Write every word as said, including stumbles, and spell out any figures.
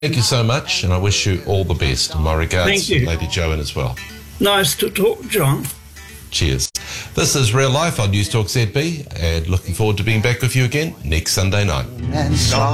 Thank you so much, and I wish you all the best. My regards Thank you. to Lady Joanne as well. Nice to talk, John. Cheers. This is Real Life on News Talk Z B, and looking forward to being back with you again next Sunday night.